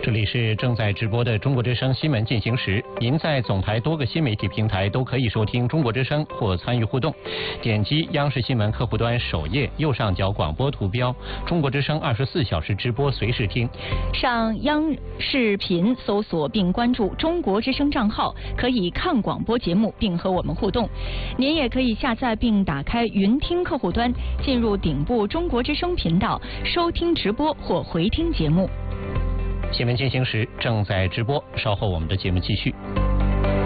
这里是正在直播的中国之声新闻进行时，您在总台多个新媒体平台都可以收听中国之声或参与互动。点击央视新闻客户端首页右上角广播图标，中国之声24小时直播随时听。 上央视频搜索并关注中国之声账号，可以看广播节目并和我们互动。您也可以下载并打开云听客户端，进入顶部中国之声频道收听直播或回听节目。 新闻进行时正在直播，稍后我们的节目继续。